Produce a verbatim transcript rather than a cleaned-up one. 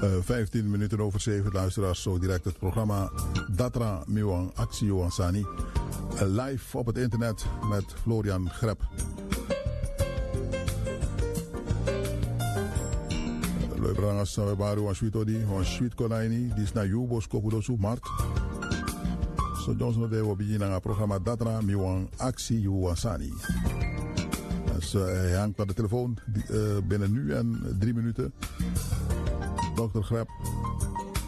Uh, vijftien minuten over zeven, luisteraars. Zo direct het programma Datra Miwang Actie Johan Sani. Uh, live op het internet met Florian Grep. Leubrangas we baru aan Sweet Odi, aan Sweet Kolaini, die is naar Jubos Kopudosu Mart. Zo Johnson de we beginnen aan het programma Datra Miwang Actie Johan Sani. Dus uh, hij hangt aan de telefoon uh, binnen nu en drie minuten. dokter Grep,